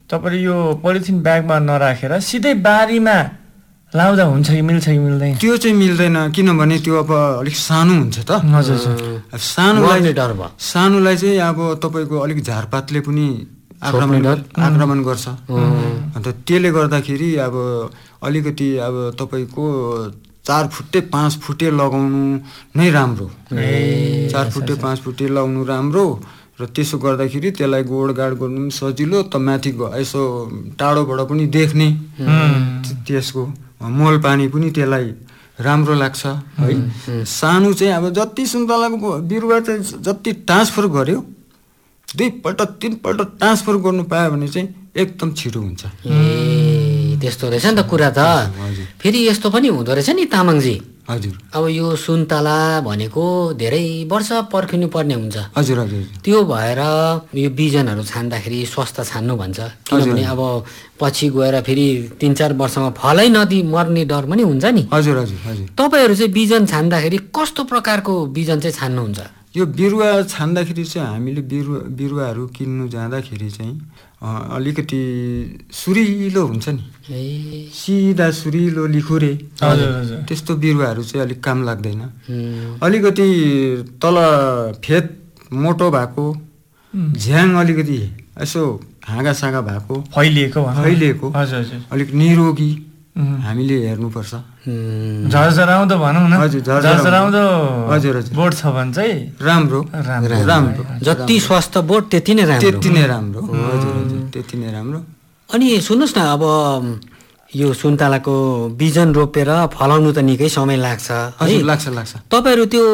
तपाईले यो पोलिथिन ब्यागमा नराखेर सिधै बारीमा लाउँदा हुन्छ कि मिल्छ कि मिल्दैन? त्यो चाहिँ मिल्दैन, किनभने त्यो अब अलिक सानो हुन्छ त। हजुर सानोलाई चाहिँ अब तपाईँको अलिक झारपातले पनि आक्रमण गर्छ। अन्त त्यसले गर्दाखेरि अब अलिकति अब तपाईँको 4 फुटे 5 फुटे लगाउनु नै राम्रो। 4 फुटे 5 फुटे लगाउनु राम्रो र त्यसो गर्दाखेरि त्यसलाई गोडगाड गर्नु पनि सजिलो त, माथि यसो टाढोबाट पनि देख्ने, त्यसको मल पानी पनि त्यसलाई राम्रो लाग्छ है। सानो चाहिँ अब जति सुन्तलाको बिरुवा चाहिँ जति ट्रान्सफर गर्यो, 2 पल्ट 3 पल्ट ट्रान्सफर गर्नु पायो भने चाहिँ एकदम छिटो हुन्छ। त्यस्तो रहेछ नि त कुरा त। फेरि यस्तो पनि हुँदो रहेछ नि तामाङजी। हजुर। अब यो सुन्तला भनेको धेरै वर्ष पर्खिनु पर्ने हुन्छ। हजुर। त्यो भएर यो बिजनहरू छान्दाखेरि स्वस्थ छान्नु भन्छ, किनभने अब पछि गएर फेरि 3-4 वर्षमा फलै नदिई मर्ने डर पनि हुन्छ नि। हजुर। तपाईहरू चाहिँ बिजन छान्दाखेरि कस्तो प्रकारको बिजन चाहिँ छान्नुहुन्छ? यो बिरुवा छान्दाखेरि चाहिँ हामीले बिरुवाहरू किन्नु जाँदाखेरि चाहिँ अलिकति सुरिलो हुन्छ नि, सिधा सुरिलो लिखुरे त्यस्तो बिरुवाहरू चाहिँ अलिक काम लाग्दैन। अलिकति तल फेद मोटो भएको, झ्याङ अलिकति यसो हाँगासागा भएको, फैलिएको अलिक निरोगी हामीले हेर्नुपर्छ। झरझराउँदो भनौँ न। झरझराउँदो हजुर बोट छ भने चाहिँ राम्रो। जति स्वस्थ बोट त्यति नै राम्रो। हजुर त्यति नै राम्रो। अनि सुन्नुहोस् न, अब यो सुन्तलाको बिजन रोपेर फलाउनु त निकै समय लाग्छ। हजुर लाग्छ। तपाईहरू त्यो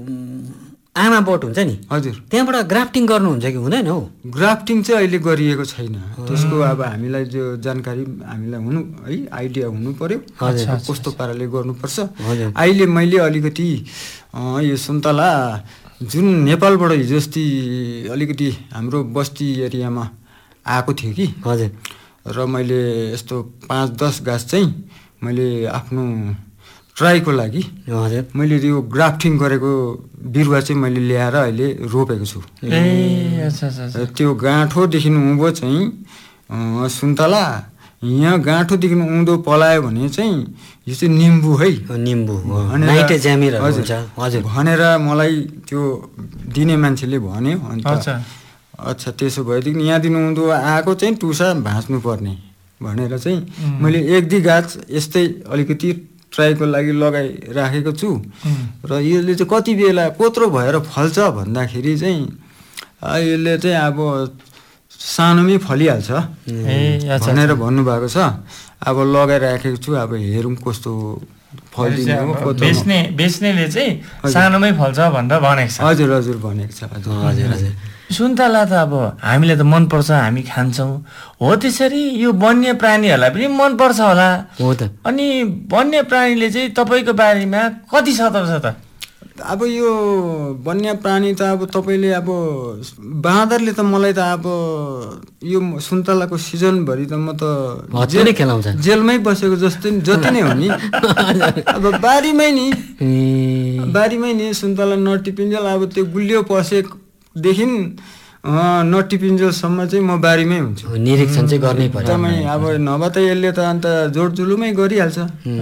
आमा बोट हुन्छ नि, हजुर, त्यहाँबाट ग्राफ्टिङ गर्नुहुन्छ कि हुँदैन हौ? ग्राफ्टिङ चाहिँ अहिले गरिएको छैन। त्यसको अब हामीलाई जो जानकारी हामीलाई हुनु है, आइडिया हुनु पर्यो कस्तो पाराले गर्नुपर्छ। अहिले मैले अलिकति यो सुन्तला जुन नेपालबाट हिजो अस्ति अलिकति हाम्रो बस्ती एरियामा आएको थियो कि, हजुर, र मैले यस्तो 5-10 गाछ चाहिँ मैले आफ्नो ट्राईको लागि मैले यो ग्राफ्टिङ गरेको बिरुवा चाहिँ मैले ल्याएर अहिले रोपेको छु। त्यो गाँठोदेखि उँभो चाहिँ सुन्तला, यहाँ गाँठोदेखि उँधो पलायो भने चाहिँ यो चाहिँ निम्बु है, निम्बु भनेर मलाई त्यो दिने मान्छेले भन्यो। अन्त अच्छा त्यसो भएदेखि यहाँदेखि उँधो आएको चाहिँ टुसा भाँच्नु पर्ने भनेर चाहिँ मैले 1-2 गाछ यस्तै अलिकति ट्राईको लागि लगाइराखेको छु। र यसले चाहिँ कति बेला कोत्रो भएर फल्छ भन्दाखेरि चाहिँ यसले चाहिँ अब सानोमै फलिहाल्छ भनेर भन्नुभएको छ। अब लगाइराखेको छु, अब हेरौँ कस्तो फल्दिने हो। बेच्नेले चाहिँ सानोमै फल्छ भनेर भनेको छ। हजुर भनेको छ। हजुर। सुन्तला त अब हामीलाई त मनपर्छ, हामी खान्छौँ हो, त्यसरी यो वन्य प्राणीहरूलाई पनि मनपर्छ होला हो त। अनि वन्य प्राणीले चाहिँ तपाईँको बारीमा कति सताउँछ त? अब यो वन्य प्राणी त अब तपाईँले अब बाँदरले त मलाई त अब यो सुन्तलाको सिजनभरि त म त जेलमै बसेको जति नै हो नि। अब बारीमै नि सुन्तला नटिपिन्जेल अब त्यो गुलियो पसेदेखि नटिपिन्जेलसम्म चाहिँ म बारीमै हुन्छु। निरीक्षण चाहिँ गर्नै पर्छ एकदमै। अब नभए त यसले त अन्त जोडजुलुमै गरिहाल्छ।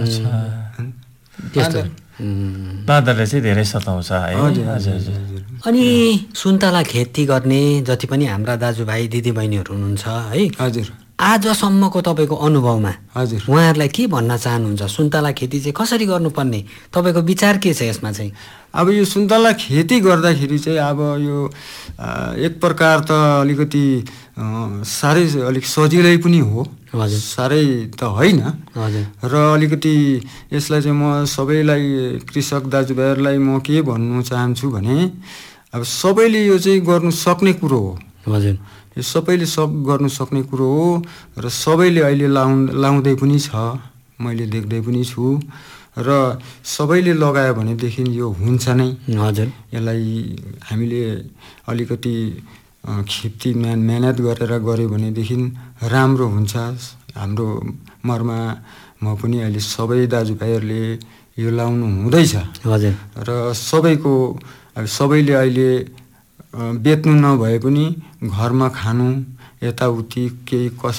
बाँदरले चाहिँ धेरै सताउँछ है। हजुर। अनि सुन्तला खेती गर्ने जति पनि हाम्रा दाजुभाइ दिदीबहिनीहरू हुनुहुन्छ है, हजुर, आजसम्मको तपाईँको अनुभवमा हजुर उहाँहरूलाई के भन्न चाहनुहुन्छ? सुन्तला खेती चाहिँ कसरी गर्नुपर्ने, तपाईँको विचार के छ यसमा चाहिँ? अब यो सुन्तला खेती गर्दाखेरि चाहिँ अब यो एक प्रकार त अलिकति साह्रै अलिक सजिलै पनि हो, साह्रै त होइन। र अलिकति यसलाई चाहिँ म सबैलाई कृषक दाजुभाइहरूलाई म के भन्नु चाहन्छु भने अब सबैले यो चाहिँ गर्नु सक्ने कुरो हो। हजुर, यो सबैले गर्नु सक्ने कुरो हो र सबैले अहिले लाउँदै पनि छ, मैले देख्दै पनि छु। र सबैले लगायो भनेदेखि यो हुन्छ नै। हजुर, यसलाई हामीले अलिकति खेप्ती मेहनत गरेर गऱ्यो भनेदेखि राम्रो हुन्छ। हाम्रो मर्मा म पनि अहिले सबै दाजुभाइहरूले यो लाउनु हुँदैछ। हजुर, र सबैले अहिले बेच्नु नभए पनि घरमा खानु यताउति केही